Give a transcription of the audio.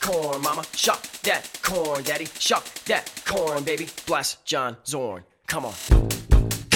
corn, mama. Shuck that corn, daddy. Shuck that corn, baby. Bless John Zorn. Come on.